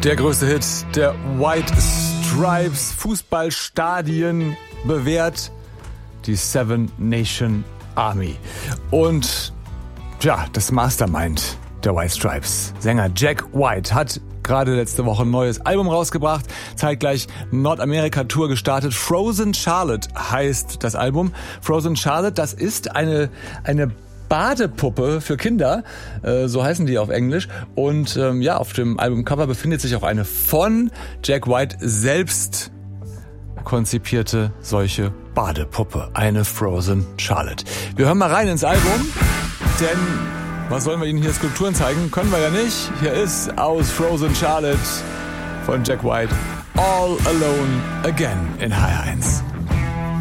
Der größte Hit der White Stripes, Fußballstadien bewährt, die Seven Nation Army. Und ja, das Mastermind der White Stripes, Sänger Jack White, hat gerade letzte Woche ein neues Album rausgebracht, zeitgleich Nordamerika-Tour gestartet. Frozen Charlotte heißt das Album. Frozen Charlotte, das ist eine Badepuppe für Kinder, so heißen die auf Englisch. Und auf dem Albumcover befindet sich auch eine von Jack White selbst konzipierte solche Badepuppe, eine Frozen Charlotte. Wir hören mal rein ins Album, denn was sollen wir Ihnen hier Skulpturen zeigen? Können wir ja nicht. Hier ist aus Frozen Charlotte von Jack White All Alone Again in HR1.